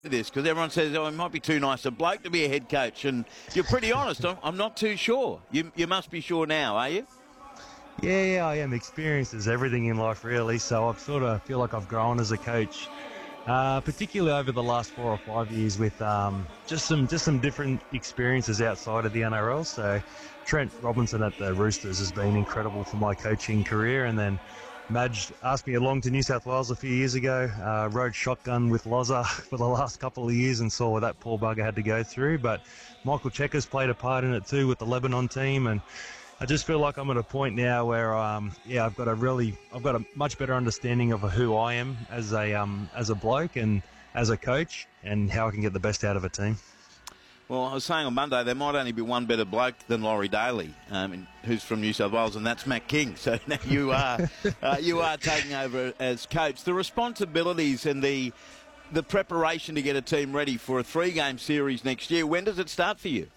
this? Because everyone says, oh, it might be too nice a bloke to be a head coach. And you're pretty honest. I'm not too sure. You must be sure now, are you? Yeah, I am. Experience is everything in life, really. So I sort of feel like I've grown as a coach, particularly over the last 4 or 5 years with just some different experiences outside of the NRL. So Trent Robinson at the Roosters has been incredible for my coaching career. And then Madge asked me along to New South Wales a few years ago, rode shotgun with Loza for the last couple of years and saw what that poor bugger had to go through. But Michael Cheika's played a part in it too with the Lebanon team, and I just feel like I'm at a point now where, I've got a much better understanding of who I am as a bloke and as a coach, and how I can get the best out of a team. Well, I was saying on Monday there might only be one better bloke than Laurie Daly, who's from New South Wales, and that's Matt King. So now you are taking over as coach. The responsibilities and the preparation to get a team ready for a 3-game series next year. When does it start for you?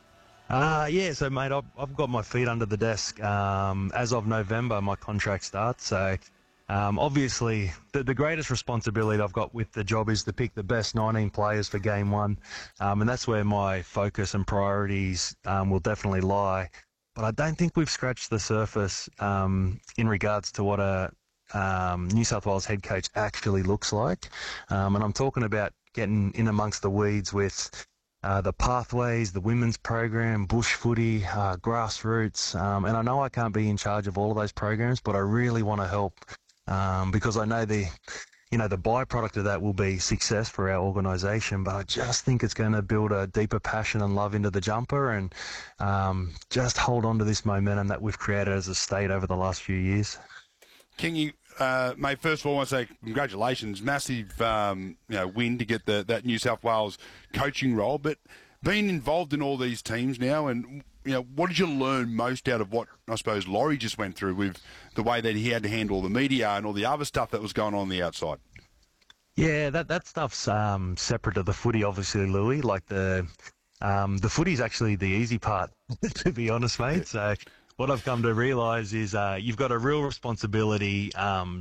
So mate, I've got my feet under the desk. As of November, my contract starts. So obviously, the greatest responsibility I've got with the job is to pick the best 19 players for game 1, and that's where my focus and priorities will definitely lie. But I don't think we've scratched the surface in regards to what a New South Wales head coach actually looks like, and I'm talking about getting in amongst the weeds with the pathways, the women's program, bush footy, grassroots, and I know I can't be in charge of all of those programs, but I really want to help because I know the byproduct of that will be success for our organisation. But I just think it's going to build a deeper passion and love into the jumper, and just hold on to this momentum that we've created as a state over the last few years. Kingy, mate, first of all, I want to say congratulations. Massive win to get that New South Wales coaching role. But being involved in all these teams now, and what did you learn most out of what, I suppose, Laurie just went through with the way that he had to handle the media and all the other stuff that was going on the outside? Yeah, that stuff's separate to the footy, obviously, Louis. Like the footy's actually the easy part, to be honest, mate. So what I've come to realise is you've got a real responsibility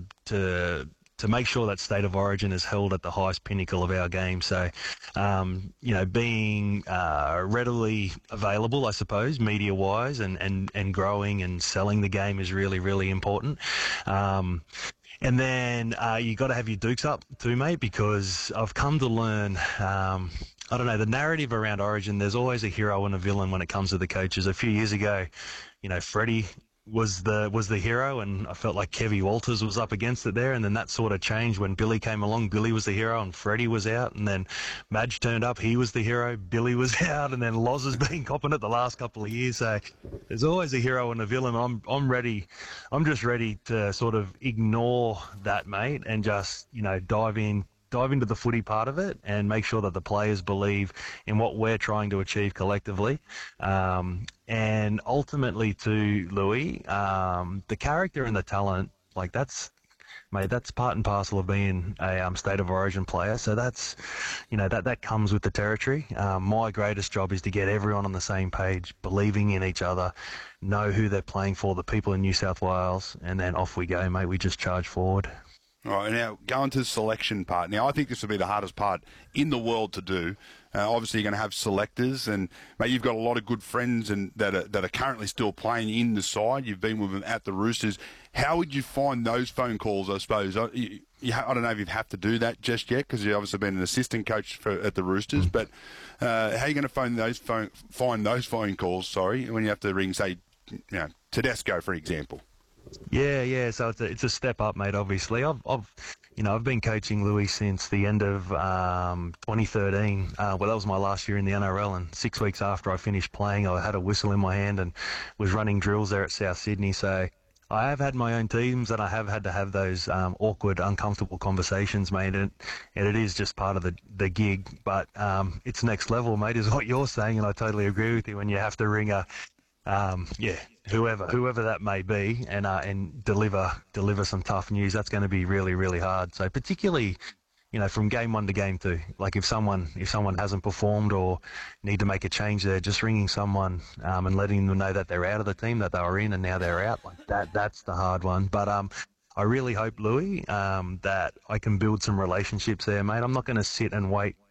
to make sure that state of origin is held at the highest pinnacle of our game. So, being readily available, I suppose, media-wise, and growing and selling the game is really, really important. And then you got to have your dukes up too, mate, because I've come to learn, the narrative around Origin, there's always a hero and a villain when it comes to the coaches. A few years ago, Freddie was the hero, and I felt like Kevy Walters was up against it there, and then that sort of changed when Billy came along. Billy was the hero and Freddie was out, and then Madge turned up, he was the hero, Billy was out, and then Loz has been copping it the last couple of years. So there's always a hero and a villain. I'm just ready to sort of ignore that, mate, and just dive into the footy part of it and make sure that the players believe in what we're trying to achieve collectively. And ultimately too, Louis, the character and the talent, like that's part and parcel of being a state of origin player. So that's, that comes with the territory. My greatest job is to get everyone on the same page, believing in each other, know who they're playing for, the people in New South Wales, and then off we go, mate. We just charge forward. All right, now going to the selection part. Now, I think this will be the hardest part in the world to do. Obviously, you're going to have selectors, and mate, you've got a lot of good friends and that are currently still playing in the side. You've been with them at the Roosters. How would you find those phone calls? I suppose I don't know if you'd have to do that just yet because you've obviously been an assistant coach at the Roosters. But how are you going to find those phone calls? When you have to ring, say, Tedesco, for example. Yeah. So it's a step up, mate. Obviously, I've been coaching Louis since the end of 2013. That was my last year in the NRL, and 6 weeks after I finished playing, I had a whistle in my hand and was running drills there at South Sydney. So I have had my own teams, and I have had to have those awkward, uncomfortable conversations, mate. And it is just part of the gig, but it's next level, mate, is what you're saying, and I totally agree with you. When you have to ring whoever that may be, and deliver some tough news, that's going to be really, really hard. So particularly, from game 1 to game 2, like if someone hasn't performed or need to make a change there, just ringing someone and letting them know that they're out of the team, that they were in and now they're out, like that's the hard one. But I really hope, Louis, that I can build some relationships there, mate. I'm not going to sit and wait